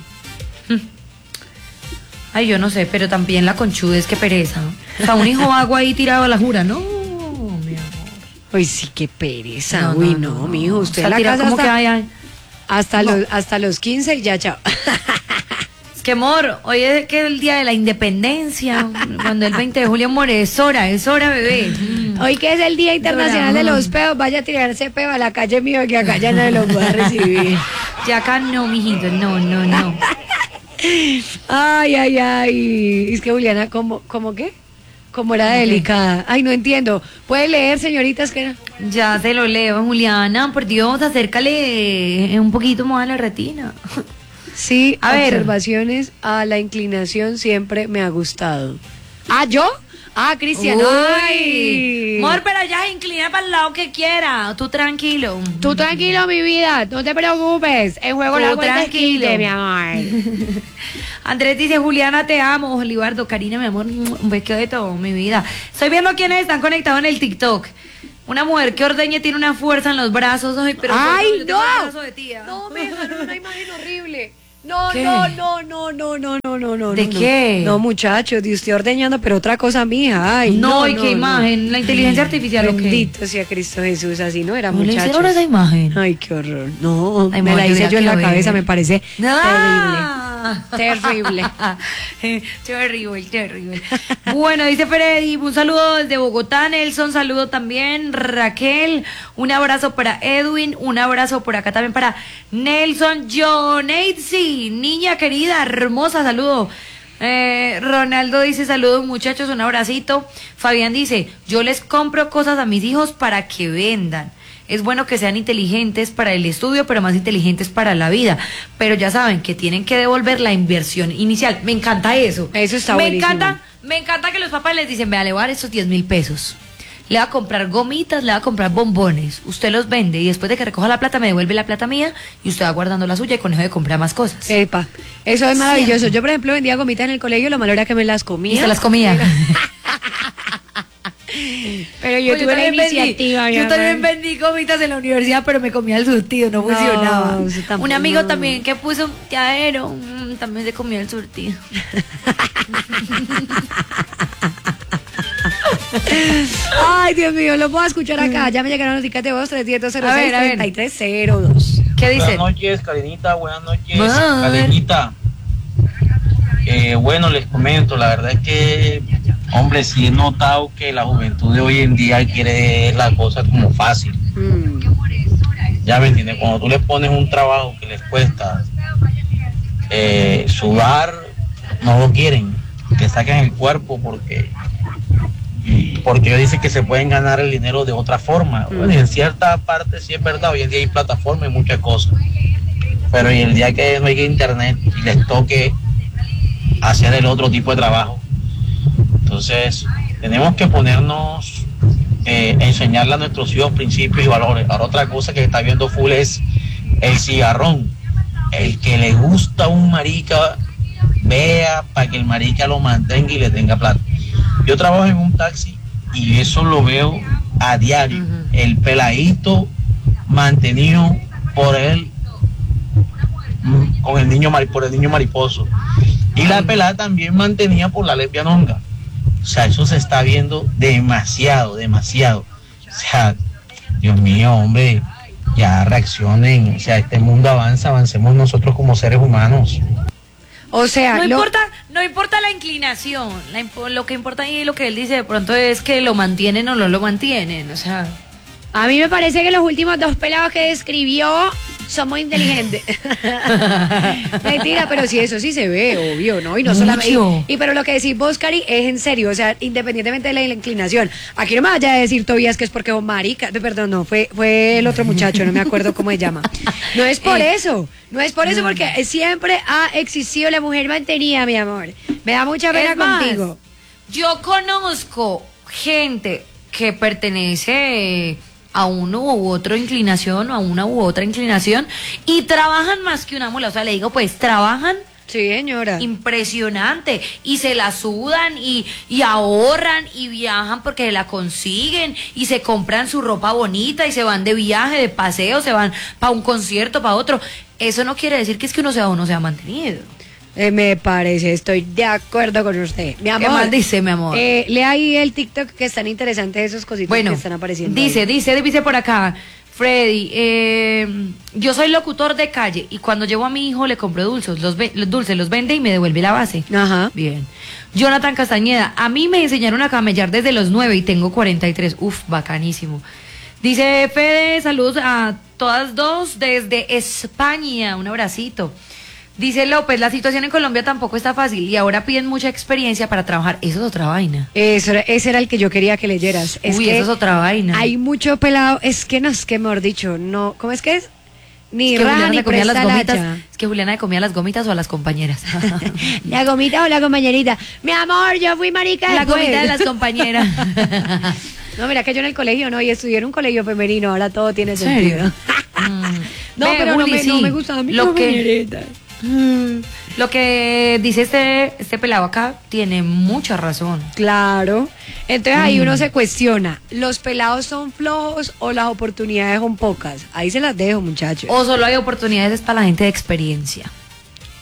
Ay, yo no sé, pero también la conchudez, qué pereza. O sea, un hijo vago ahí tirado a la jura, no, mi amor. Ay, sí, qué pereza. No, Uy, no, no, no mijo, usted o sea, la casa como hasta, que hay, hasta, no. los, hasta los quince y ya, chao. Es que, amor, hoy es que es el día de la independencia, cuando el veinte de julio, amor, es hora, es hora, bebé. Hoy que es el Día Internacional de los Peos, vaya a tirarse peo a la calle mío, que acá ya no los voy a recibir. Ya acá no, mijito, no, no, no. Ay, ay, ay. Es que Juliana, ¿cómo, cómo qué? Como era delicada. Ay, no entiendo. ¿Puede leer, señoritas? Que ya se lo leo, Juliana. Por Dios, acércale un poquito más a la retina. Sí, a observaciones ver. A la inclinación siempre me ha gustado. ¿Ah, yo? Ah, Cristian. Ay. Amor, pero ya se inclina para el lado que quiera. Tú tranquilo. Tú tranquilo, mi vida. No te preocupes. El juego Tú la tranquilo, mi amor. Andrés dice, Juliana, te amo. Olivardo, Karina, mi amor, un beso de todo, mi vida. Estoy viendo quiénes están conectados en el TikTok. Una mujer que ordeñe tiene una fuerza en los brazos. Ay, pero ¡ay, yo no! Tengo el brazo de tía. No, me dejaron una imagen horrible. No, ¿Qué? no, no, no, no, no, no, no, no. ¿De no, qué? No, muchachos, de usted ordeñando, pero otra cosa, mija. Ay, No, no, ¿y no, qué no. imagen? ¿La inteligencia artificial o qué? Bendito sea Cristo Jesús, así no era, ¿No le muchachos. hicieron esa imagen? Ay, qué horror. No, Ay, me mamá, la yo hice ya yo en la quiero cabeza, ver. me parece ¡Ah! terrible. Terrible, terrible. Bueno, dice Freddy, un saludo desde Bogotá, Nelson, saludo también, Raquel, un abrazo para Edwin, un abrazo por acá también para Nelson, Joneitzi, niña querida, hermosa, saludo. Eh, Ronaldo dice, saludos muchachos, un abracito. Fabián dice, yo les compro cosas a mis hijos para que vendan. Es bueno que sean inteligentes para el estudio, pero más inteligentes para la vida. Pero ya saben que tienen que devolver la inversión inicial. Me encanta eso. Eso está me buenísimo. encanta, me encanta que los papás les dicen, vea, le voy a dar estos diez mil pesos. Le va a comprar gomitas, le va a comprar bombones. Usted los vende y después de que recoja la plata me devuelve la plata mía y usted va guardando la suya y con eso de comprar más cosas. Epa, eso es maravilloso. Yo, por ejemplo, vendía gomitas en el colegio, lo malo era que me las comía. Y se las comía. Pero yo Pues tuve la también iniciativa. vendí, mi yo también amor. vendí gomitas en la universidad, pero me comía el surtido, no funcionaba. eso tampoco, Un amigo no. también que puso un tiadero, mm, también se comía el surtido. Ay, Dios mío, lo puedo escuchar acá. Ya me llegaron los tickets de voz tres diez dos cero A seis ver, a ver. treinta y tres cero dos. ¿Qué dice? Buenas noches, Karenita, buenas noches, Bye. Karenita. Eh, bueno, les comento, la verdad es que, hombre, sí he notado que la juventud de hoy en día quiere la cosa como fácil. Mm. Ya me entiendes, cuando tú les pones un trabajo que les cuesta eh, sudar, no lo quieren, que saquen el cuerpo porque porque ellos dicen que se pueden ganar el dinero de otra forma. Bueno, y en cierta parte sí es verdad, hoy en día hay plataformas y muchas cosas, pero y el día que no haya internet y les toque hacer el otro tipo de trabajo, entonces tenemos que ponernos eh, enseñarle a nuestros hijos principios y valores. Ahora otra cosa que se está viendo full es el cigarrón. El que le gusta un marica, vea para que el marica lo mantenga y le tenga plata. Yo trabajo en un taxi y eso lo veo a diario. Uh-huh. El peladito mantenido por él, con el niño por el niño mariposo. Y la pelada también mantenida por la lesbianonga. O sea, eso se está viendo demasiado, demasiado. O sea, Dios mío, hombre, ya reaccionen. O sea, este mundo avanza, avancemos nosotros como seres humanos. O sea, no lo... importa, no importa la inclinación, la impo lo que importa ahí, lo que él dice de pronto es que lo mantienen o no lo mantienen, o sea. A mí me parece que los últimos dos pelados que describió son muy inteligentes. Mentira, pero sí, eso sí se ve, obvio, ¿no? Y no Mucho. solamente. Y, y pero lo que decís vos, Cari, es en serio, o sea, independientemente de la, la inclinación. Aquí no me vaya a decir Tobías que es porque vos marica. Perdón, no, fue, fue el otro muchacho, no me acuerdo cómo se llama. No es por Eh. eso, no es por eso, porque siempre ha existido la mujer mantenida, mi amor. Me da mucha pena Es más, contigo. Yo conozco gente que pertenece a uno u otro inclinación o a una u otra inclinación y trabajan más que una mula, o sea, le digo, pues trabajan Sí, señora. impresionante y se la sudan y, y ahorran y viajan porque la consiguen y se compran su ropa bonita y se van de viaje, de paseo, se van para un concierto, para otro. Eso no quiere decir que es que uno sea uno sea mantenido. Eh, me parece, estoy de acuerdo con usted. Mi amor. ¿Qué más dice, mi amor? Eh, lea ahí el TikTok que están interesantes esos cositos Bueno, que están apareciendo. dice, ahí. dice, dice por acá, Freddy, eh, yo soy locutor de calle y cuando llevo a mi hijo le compro dulces, los, ve- los dulces los vende y me devuelve la base. Ajá. Bien. Jonathan Castañeda, a mí me enseñaron a camellar desde los nueve y tengo cuarenta y tres. Uf, bacanísimo. Dice Fede, saludos a todas dos desde España, un abracito. Dice López, la situación en Colombia tampoco está fácil y ahora piden mucha experiencia para trabajar. Eso es otra vaina. Eso era- ese era el que yo quería que leyeras. Es Uy, que eso es otra vaina. hay mucho pelado, es que no, es que mejor dicho, no, ¿cómo es que es? Ni Es que raja Juliana ni le comía las presta gomitas. lacha. Es que Juliana le comía las gomitas o a las compañeras. La gomita o la compañerita. Mi amor, yo fui marica La después. gomita de las compañeras. No, mira que yo en el colegio no, y estudié en un colegio femenino, ahora todo tiene ¿En serio? sentido. Mm. No, Ve, pero no Juli, me, no sí. me gustaba mi Lo que, compañerita. mm, lo que dice este, este pelado acá tiene mucha razón. Claro. Entonces ahí Mm. uno se cuestiona, ¿los pelados son flojos o las oportunidades son pocas? Ahí se las dejo, muchachos. O solo hay oportunidades para la gente de experiencia.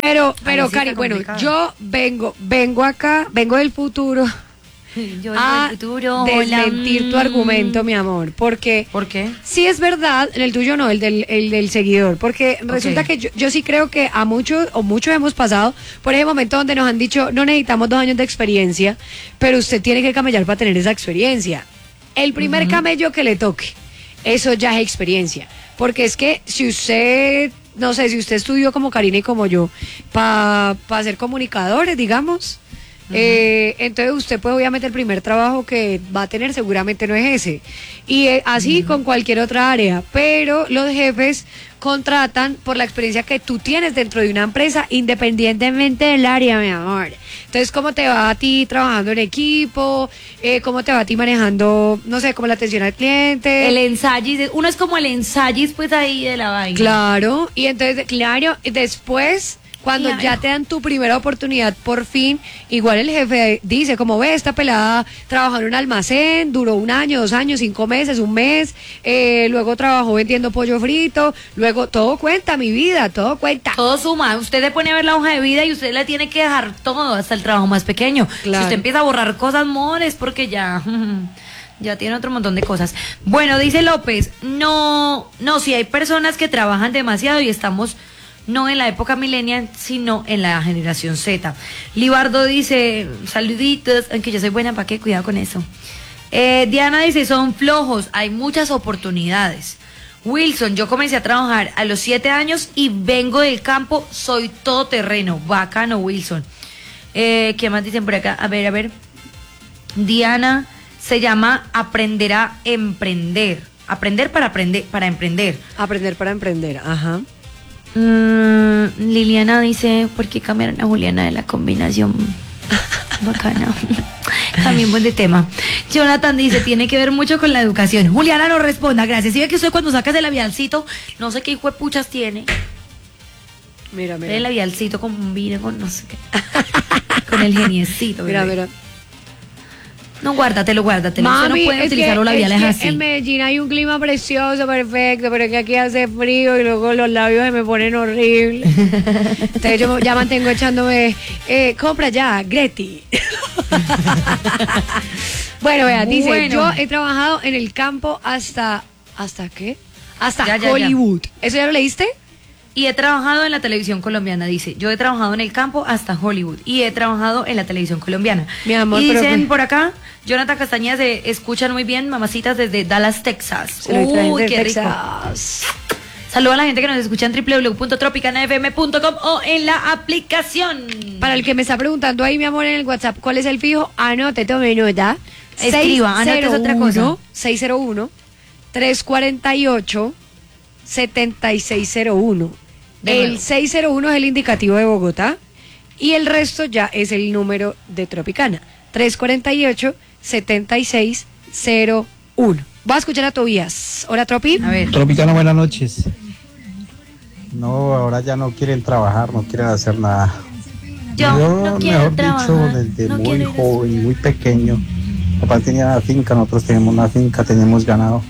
Pero, pero, sí Cari, está bueno, complicado. yo vengo, vengo acá, vengo del futuro Yo a en el futuro, hola, desmentir tu mm. argumento, mi amor, porque ¿Por qué? sí es verdad, en el tuyo no, el del, el del seguidor, porque resulta Ok. que yo, yo sí creo que a muchos o muchos hemos pasado por ese momento donde nos han dicho, no necesitamos dos años de experiencia, pero usted tiene que camellar para tener esa experiencia. El primer camello que le toque, eso ya es experiencia, porque es que si usted, no sé, si usted estudió como Karina y como yo, para pa ser comunicadores, digamos, eh, entonces usted pues obviamente el primer trabajo que va a tener seguramente no es ese. Y eh, así con cualquier otra área, pero los jefes contratan por la experiencia que tú tienes dentro de una empresa independientemente del área, mi amor. Entonces, ¿cómo te va a ti trabajando en equipo? Eh, ¿Cómo te va a ti manejando, no sé, como la atención al cliente? El ensayis, uno es como el ensayis pues ahí de la vaina. Claro, y entonces, claro, después, cuando Claro. ya te dan tu primera oportunidad, por fin, igual el jefe dice, como ve, esta pelada trabajó en un almacén, duró un año, dos años, cinco meses, un mes, eh, luego trabajó vendiendo pollo frito, luego todo cuenta, mi vida, todo cuenta. Todo suma, usted le pone a ver la hoja de vida y usted le tiene que dejar todo, hasta el trabajo más pequeño. Claro. Si usted empieza a borrar cosas, amor, es porque ya, ya tiene otro montón de cosas. Bueno, dice López, no, no, si hay personas que trabajan demasiado y estamos no en la época millennial, sino en la generación Z. Libardo dice, saluditos, aunque yo soy buena, ¿para qué? Cuidado con eso. Eh, Diana dice, son flojos, hay muchas oportunidades. Wilson, yo comencé a trabajar a los siete años y vengo del campo, soy todoterreno. Bacano, Wilson. Eh, ¿Qué más dicen por acá? A ver, a ver. Diana, se llama aprender a emprender. Aprender para aprender, para emprender. Aprender para emprender, ajá. Mm, Liliana dice, ¿por qué cambiaron a Juliana de la combinación? Bacana. Cambiemos de tema. Jonathan dice, tiene que ver mucho con la educación. Juliana no responda, gracias. Si ve que usted cuando sacas el labialcito, no sé qué hijo de puchas tiene. Mira, mira. El labialcito con vino, con no sé qué. Con el geniecito. Mira, bebé. mira. No, guárdatelo, guárdatelo. Usted Mami, no puede es utilizar que, los labiales es que así. en Medellín hay un clima precioso, perfecto, pero que aquí hace frío y luego los labios se me ponen horribles. Entonces yo ya mantengo echándome, eh, compra ya, Greti. Bueno, vea, dice, Bueno. yo he trabajado en el campo hasta, ¿hasta qué? Hasta Ya, ya, ya. Hollywood. ¿Eso ya lo leíste? Y he trabajado en la televisión colombiana, dice. Yo he trabajado en el campo hasta Hollywood. Y he trabajado en la televisión colombiana. Mi amor, y pero dicen que- por acá, Jonathan Castañeda, se escuchan muy bien, mamacitas desde Dallas, Texas. Se lo traen Uy, de qué rico. Texas. Saludos a la gente que nos escucha en w w w punto tropicana f m punto com o en la aplicación. Para el que me está preguntando ahí, mi amor, en el WhatsApp, ¿cuál es el fijo? Anote, tome nota. Escriba, anote, es otra cosa. seis cero uno, tres cuatro ocho, siete seis cero uno. De El nuevo. seis cero uno es el indicativo de Bogotá y el resto ya es el número de Tropicana. tres cuatro ocho, siete seis cero uno. Voy a escuchar a Tobías. Hola, Tropi. A ver. Tropicana, buenas noches. No, ahora ya no quieren trabajar, no quieren hacer nada. Yo no quiero mejor trabajar, dicho, desde no muy quiero ir a joven, muy pequeño, papá tenía una finca, nosotros tenemos una finca, tenemos ganado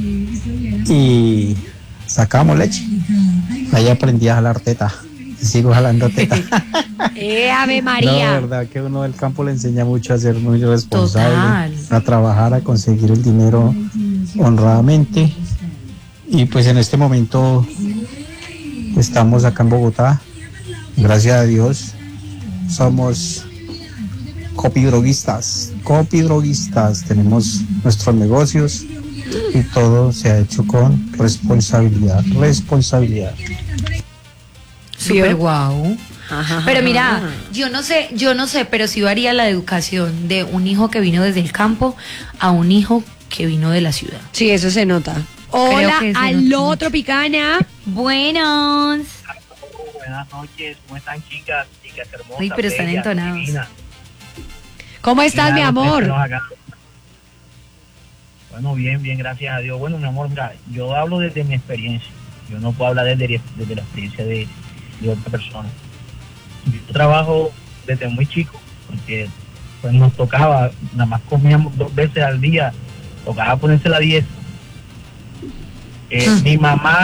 y sacábamos leche. Ahí aprendí a jalar teta y sigo jalando teta. Eh, Ave No, María. verdad que uno del campo le enseña mucho a ser muy responsable, Total. a trabajar, a conseguir el dinero honradamente. Y pues en este momento estamos acá en Bogotá, gracias a Dios, somos copidroguistas, copidroguistas, tenemos nuestros negocios y todo se ha hecho con responsabilidad, responsabilidad. Súper guau. Ajá, Pero ajá. mira, yo no sé, yo no sé, pero sí varía la educación de un hijo que vino desde el campo a un hijo que vino de la ciudad. Sí, eso se nota. Creo Hola, que se aló, nota. Tropicana. Buenos. Buenas noches, ¿cómo están, chicas? Chicas hermosas. Uy, pero están bellas, entonados. divinas. ¿Cómo estás, mi Mira, amor? ustedes nos hagan- Bueno, bien, bien, gracias a Dios. Bueno, mi amor, mira, yo hablo desde mi experiencia. Yo no puedo hablar desde, desde la experiencia de, de otra persona. Yo trabajo desde muy chico, porque pues nos tocaba, nada más comíamos dos veces al día, tocaba ponerse la dieta. Eh, Mm. Mi mamá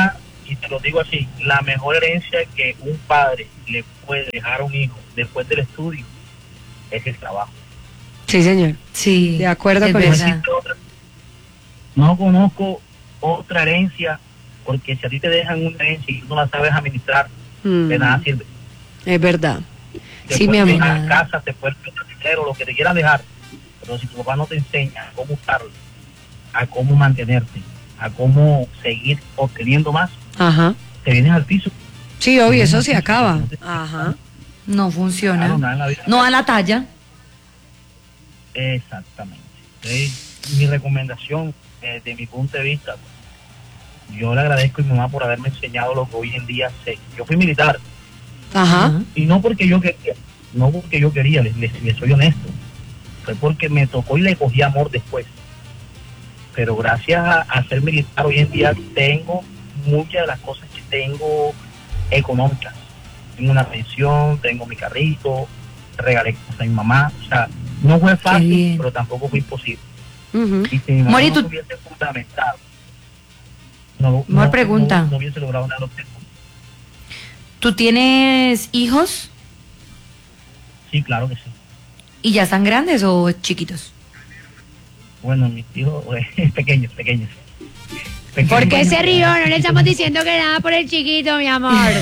y te lo digo así, la mejor herencia que un padre le puede dejar a un hijo después del estudio es el trabajo. Sí, señor. Sí, de acuerdo es con verdad. eso. No conozco otra herencia, porque si a ti te dejan una herencia y tú no la sabes administrar, Mm. de nada sirve. Es verdad. Te Sí, mi puedes amor. dejar casa, te puedes dejar dinero, lo que te quieran dejar, pero si tu papá no te enseña a cómo usarlo, a cómo mantenerte, a cómo seguir obteniendo más, Ajá. te vienes al piso. Sí, obvio, eso se acaba. Ajá. No funciona. Claro, nada en la vida. No a la talla. Exactamente. Entonces, mi recomendación, eh, de mi punto de vista, yo le agradezco a mi mamá por haberme enseñado lo que hoy en día sé. Yo fui militar, Ajá. y no porque yo quería, no porque yo quería, les, les- les soy honesto, fue porque me tocó y le cogí amor después. Pero gracias a, a ser militar hoy en día tengo muchas de las cosas que tengo económicas. Tengo una pensión, tengo mi carrito, regalé cosas a mi mamá. O sea, no fue Qué fácil, bien. pero tampoco fue imposible. Ujú. Y si mi mamá Mori, no tú- se hubiese fundamentado, no, Mor, no, pregunta. no, no hubiese logrado nada. ¿Tú tienes hijos Sí, claro que sí. y ya están grandes o chiquitos? Bueno, mis hijos, eh, pequeños, pequeños. Pequeños. ¿Por qué se rió? No le estamos diciendo que nada por el chiquito, mi amor.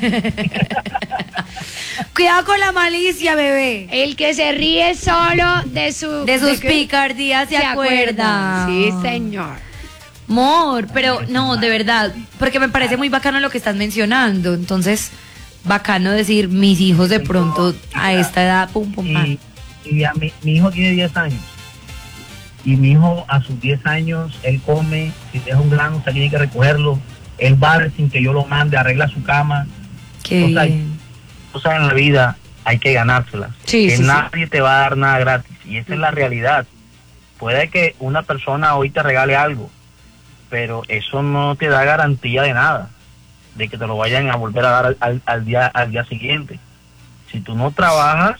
Cuidado con la malicia, bebé. El que se ríe solo de su De sus que- picardías se, acuerda. Sí, señor. Amor, pero no, de verdad, porque me parece muy bacano lo que estás mencionando. Entonces, bacano decir, mis hijos de pronto a esta edad, pum, pum, pam. Y, y a mi, mi hijo tiene diez años. Y mi hijo a sus diez años, él come, si deja un grano, se tiene que recogerlo. Él barre sin que yo lo mande, arregla su cama. Qué o sea, bien. Cosas en la vida hay que ganárselas. Sí, que sí, sí. nadie te va a dar nada gratis. Y esa es la realidad. Puede que una persona hoy te regale algo, pero eso no te da garantía de nada, de que te lo vayan a volver a dar al, al- al día al día siguiente. Si tú no trabajas,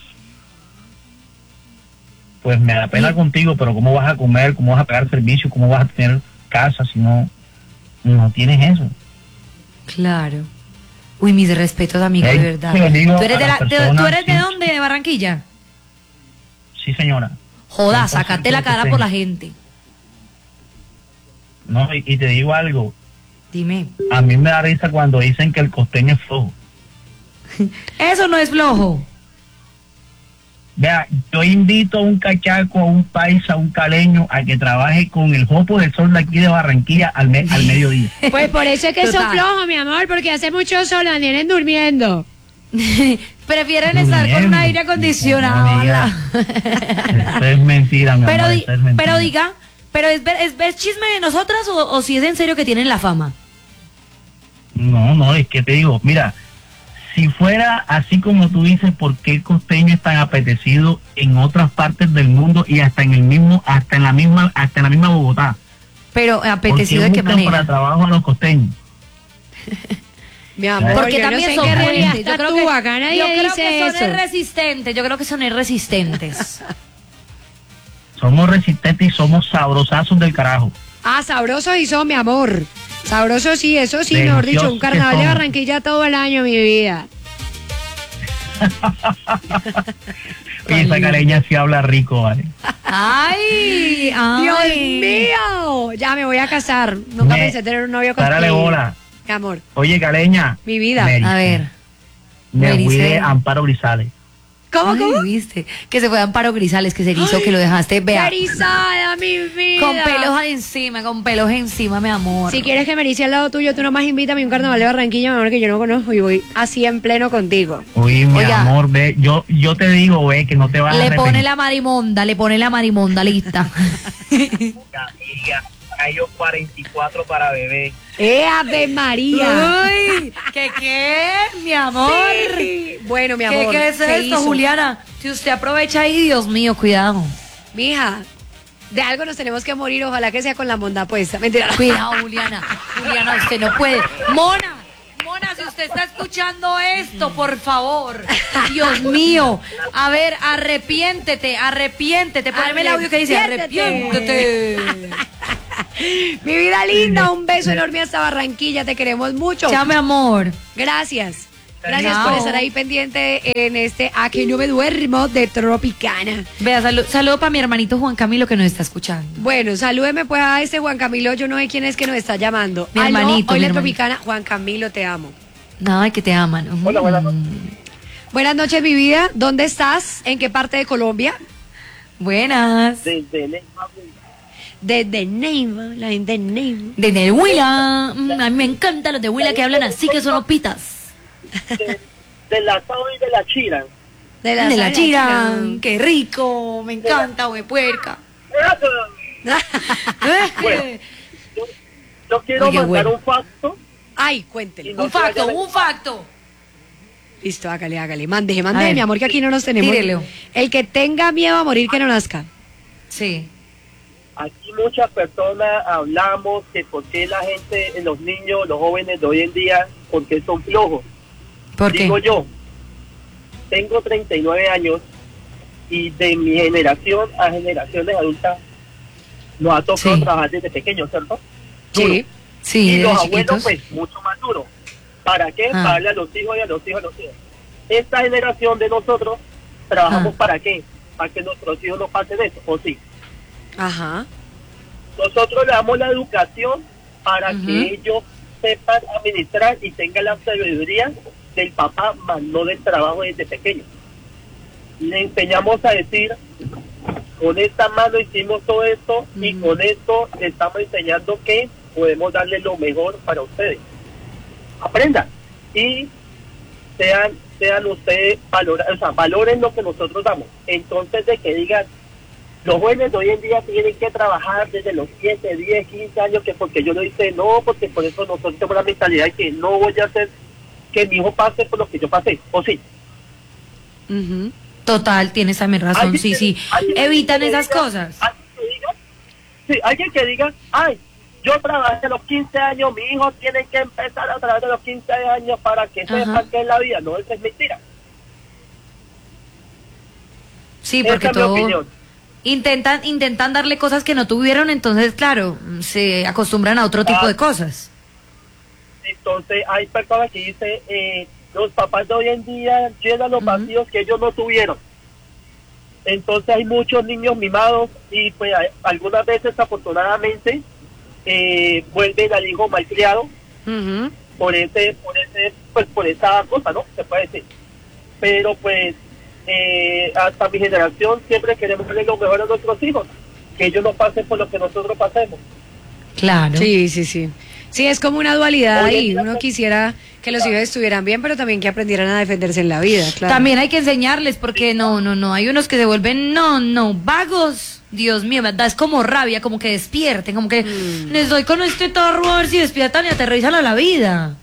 pues me da pena contigo, pero ¿cómo vas a comer? ¿Cómo vas a pagar servicio? ¿Cómo vas a tener casa si no, no tienes eso? Claro. Uy, mis respetos, amigo, Ey, de verdad. se lo digo ¿Tú eres, a de, las la- de- personas, ¿tú eres de sí. dónde? ¿De Barranquilla? Sí, señora. Joda, cien por ciento sacate la cara costeño. por la gente. No, y, y te digo algo, Dime. a mí me da risa cuando dicen que el costeño es flojo. Eso no es flojo. Vea, yo invito a un cachaco, a un paisa, a un caleño a que trabaje con el jopo del sol de aquí de Barranquilla al, me- al mediodía. Pues por eso es que son Total. flojos, mi amor, porque hace mucho sol, vienen durmiendo. Prefieren estar con un aire acondicionado. No, amiga. ala. Eso es mentira, mi Pero, amor, di- eso es mentira. pero diga, ¿pero es, ver- es, es chisme de nosotras o, o si es en serio que tienen la fama? No, no, es que te digo, mira, si fuera así como tú dices, ¿por qué el costeño es tan apetecido en otras partes del mundo y hasta en el mismo, hasta en la misma, hasta en la misma Bogotá? Pero apetecido ¿Por de qué buscan manera. para trabajo a los costeños? Mi amor, Porque yo también no sé son en qué realidad fuertes. Yo estás creo tú, que, acá nadie yo creo dice que son eso. resistentes. Yo creo que son resistentes. Somos resistentes y somos sabrosazos del carajo. Ah, sabrosos y son, mi amor. Sabrosos sí, eso sí, mejor dicho, un Deliciosos que carnaval de son. Barranquilla todo el año, mi vida. Oye, esa caleña sí habla rico, ¿vale? ¡Ay! ay. ¡Dios mío! Ya me voy a casar. Nunca Me- pensé tener un novio Párale costeño. bola. Mi amor, Oye, caleña. mi vida. Me- A ver. Me Merice. fui de Amparo Grisales. ¿Cómo, Ay, cómo? viste. Que se fue a Amparo Grisales, que se hizo, que lo dejaste, vea. Erizada, mi vida. Con pelos encima, con pelos encima, mi amor. Si quieres que me erice al lado tuyo, tú nomás invítame a un carnaval de Barranquilla, mi amor, que yo no conozco y voy así en pleno contigo. Oye, mi Oiga. amor, ve, yo, yo te digo, ve, que no te vas a Le arrepentir. pone la marimonda, le pone la marimonda lista. Amiga, hay yo cuarenta y cuatro para bebé. ¡Eh, Ave María! Uy, ¿qué qué, mi amor? Sí. Bueno, mi ¿Qué, amor. qué es se esto, hizo. Juliana? Si usted aprovecha ahí, Dios mío, cuidado. Mija, de algo nos tenemos que morir, ojalá que sea con la monda puesta. Mentira. Cuidado, Juliana. Juliana, usted no puede. Mona, Mona, si usted está escuchando esto, por favor. Dios mío. A ver, arrepiéntete, arrepiéntete. Poneme el audio que dice Arrepiéntete. arrepiéntete. Mi vida linda, un beso enorme hasta Barranquilla, te queremos mucho. Chao, mi amor. Gracias. Gracias Chao. por estar ahí pendiente en este A que no me duermo de Tropicana. Vea, saludo saludo para mi hermanito Juan Camilo que nos está escuchando. Bueno, salúdeme pues a este Juan Camilo, yo no sé quién es que nos está llamando. Mi Aló, hermanito, hoy mi la hermanito. Tropicana, Juan Camilo, te amo. Nada, que te aman. Hola, buenas noches. Buenas noches, mi vida. ¿Dónde estás? ¿En qué parte de Colombia? Buenas. Desde Leyva. Desde Neiva, la gente de Neiva. Desde el Huila. Mm, A mí me encantan los de Huila que hablan así, que son opitas. De, de la Sao y de la Chira. De De la sala chira. Qué rico. Me encanta, güey, puerca. Bueno, yo, yo quiero Oye, mandar bueno. un facto. Ay, cuéntele. Un facto, un facto. Listo, hágale, hágale. Mande, mande, A ver, mi amor, que aquí no nos tenemos. tírelo. El que tenga miedo a morir, que no nazca. Sí. Aquí muchas personas hablamos que por qué la gente, los niños, los jóvenes de hoy en día, por qué son flojos. ¿Por qué? Digo yo, tengo treinta y nueve años y de mi generación a generaciones adultas nos ha tocado Sí. trabajar desde pequeños, ¿cierto? Sí. Sí, y de los abuelos, chiquitos. pues, mucho más duro. ¿Para qué? Ah. Para darle a los hijos y a los hijos a los hijos. Esta generación de nosotros trabajamos Ah. ¿para qué? Para que nuestros hijos no pasen eso, ¿o sí? Ajá. Nosotros le damos la educación para Ujú. que ellos sepan administrar y tengan la sabiduría del papá, más no del trabajo desde pequeño. Le enseñamos a decir, con esta mano hicimos todo esto y Ujú. con esto le estamos enseñando que podemos darle lo mejor para ustedes. Aprendan y sean, sean ustedes, valora, o sea, valoren lo que nosotros damos. Entonces, de que digan, los jóvenes de hoy en día tienen que trabajar desde los siete, diez, quince años, que porque yo lo hice, no, porque por eso nosotros tenemos la mentalidad de que no voy a hacer que mi hijo pase por lo que yo pasé, ¿o sí? Ujú. Total, tienes también razón. Alguien Sí, que- sí. alguien que Evitan diga- esas cosas. Alguien que diga, sí, alguien que diga, ay, yo trabajé a los quince años, mi hijo tiene que empezar a trabajar a los quince años para que Ajá. sepa qué es la vida. No, eso es mentira. Sí, porque Esa es mi todo opinión. intentan intentan darle cosas que no tuvieron, entonces claro, se acostumbran a otro tipo Ah. de cosas. Entonces hay personas que dicen, eh, los papás de hoy en día llenan los Ujú. vacíos que ellos no tuvieron. Entonces hay muchos niños mimados y pues hay- algunas veces afortunadamente eh, vuelven al hijo malcriado Ujú. por ese, por ese, pues por esa cosa, ¿no? Se puede decir. Pero pues eh, hasta mi generación siempre queremos darle lo mejor a nuestros hijos, que ellos no pasen por lo que nosotros pasemos. Claro. Sí, sí, sí. Sí, es como una dualidad Oye, ahí. ya Uno te- quisiera que los hijos estuvieran bien, pero también que aprendieran a defenderse en la vida, claro. También hay que enseñarles porque no, no, no, hay unos que se vuelven, no, no, vagos. Dios mío, ¿verdad? Es como rabia, como que despierten, como que Mm. les doy con este tarro a ver si despiertan y aterrizan a la vida.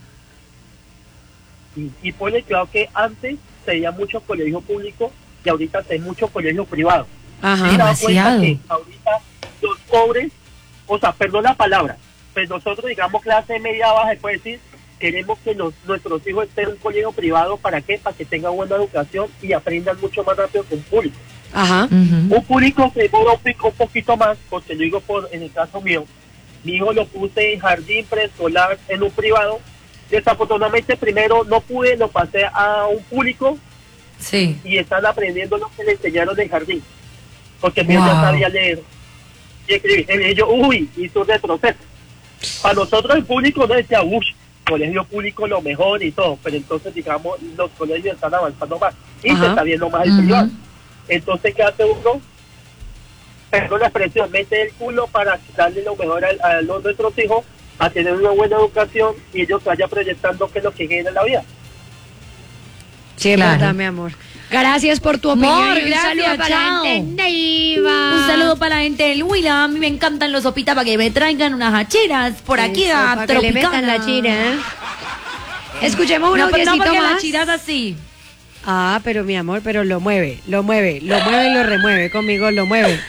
Y, y ponle cuidado que antes se veía mucho colegio público y ahorita se ve mucho colegio privado. Ajá. ¿Se han dado cuenta Demasiado. que ahorita los pobres, o sea, perdón la palabra, pues nosotros, digamos, clase media baja, se puede decir, queremos que los, nuestros hijos estén en un colegio privado, ¿para qué? Para que tengan buena educación y aprendan mucho más rápido que un público. Ajá. Ujú. Un público se demora un, pico- un poquito más, porque lo digo por, en el caso mío, mi hijo lo puse en jardín preescolar en un privado, desafortunadamente primero no pude, lo pasé a un público Sí. y están aprendiendo lo que le enseñaron en jardín, porque mi hijo Wow. ya sabía leer y escribir. Y ellos, uy, hizo un retroceso. Para nosotros el público no decía, uy, colegio público lo mejor y todo, pero entonces digamos los colegios están avanzando más y Ajá. se está viendo más el Ujú. privado. Entonces, ¿qué hace uno? Perdón la expresión, mete el culo para darle lo mejor a, a los nuestros hijos, a tener una buena educación y ellos se vayan proyectando qué es lo que quieren en la vida. Sí, es Claro. verdad, mi amor. Gracias por tu opinión. Amor, y un gracias, saludo para chao. la gente de Neiva. Un saludo para la gente del Huila. A mí me encantan los sopitas para que me traigan unas hacheras por aquí Eso, a para que le metan Tropicana. la chira. ¿eh? Escuchemos un No, pero no, audiecito porque más. las chiras así. Ah, pero mi amor, pero lo mueve, lo mueve, lo mueve y lo remueve conmigo, lo mueve.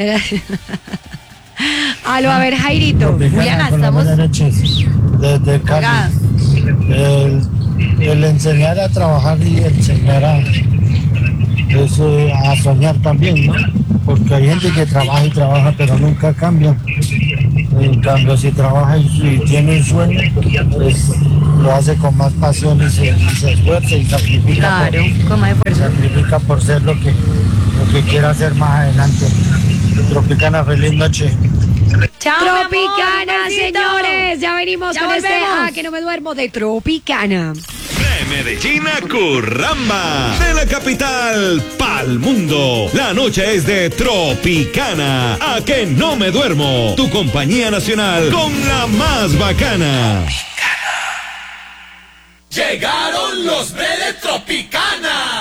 Aló, a ver, Jairito. Juliana, Por las estamos buenas noches, desde colgadas. Cali. El, el enseñar a trabajar y enseñar a, es, eh, a soñar también, ¿no? Porque hay gente que trabaja y trabaja pero nunca cambia. En cambio, si trabaja y, y tiene un sueño, pues lo hace con más pasión y se, y se esfuerza y sacrifica, Claro, por, con más esfuerzo. sacrifica por ser lo que, lo que quiera hacer más adelante. Tropicana, feliz noche. Chao, Tropicana, señores. Ya venimos Ya con este volvemos. Ah, que no me duermo de Tropicana. De Medellín a Curramba, de la capital pa'l mundo. La noche es de Tropicana. A que no me duermo. Tu compañía nacional con la más bacana. Llegaron los de Tropicana.